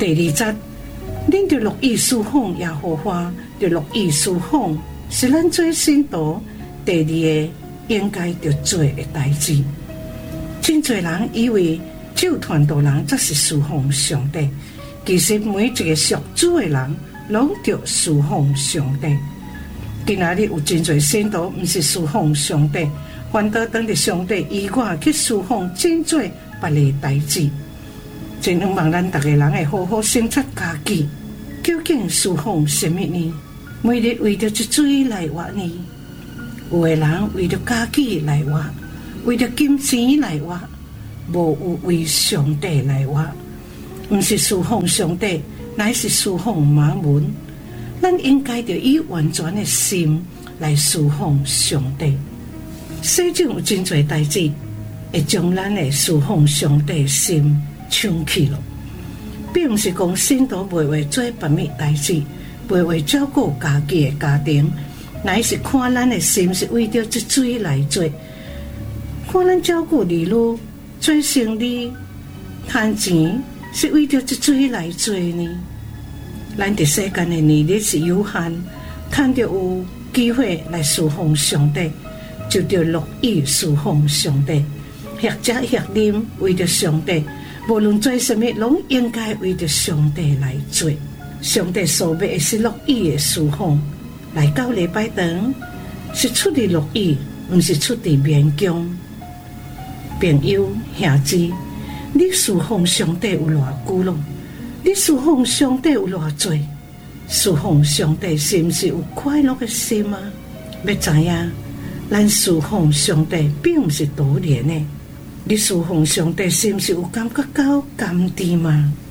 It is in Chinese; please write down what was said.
第二节，恁着乐意侍奉耶和华，着乐意侍奉是咱做信徒第二个应该着做的代志。真侪人以为只有传道人才是侍奉上帝，其实每一个属主的人拢着侍奉上帝。今仔日有真侪信徒毋是侍奉上帝，反倒当着上帝以外去侍奉真侪别个代志。真希望咱逐个人会好好审察家己，究竟侍奉什么呢？每日为着一水来活呢？有的人为着家己来活，为着金钱来活，无有为上帝来活。毋是侍奉上帝，乃是侍奉马门。咱应该着以完全的心来侍奉上帝。世上有真侪代志会将咱的侍奉上帝的心抢去了，并毋是讲信徒袂为做别物代志，袂为照顾家己的家庭，乃是看咱的心是为着这水来做，看咱照顾儿女、做生意、赚钱是为着这水来做呢。咱伫世间的年日是有限，趁着有机会来侍奉上帝，就着乐意侍奉上帝，或者或啉为着上帝，无论做什么，拢应该为着上帝来做。上帝所要的是乐意的侍奉，来到礼拜堂是出于乐意，毋是出于勉强。朋友兄姊，你侍奉上帝有偌久咯？你侍奉上帝有偌多？侍奉上帝是毋是有快乐的心啊？要知影，咱侍奉上帝并毋是多年的。你侍奉上帝是毋是有感觉到甘甜吗？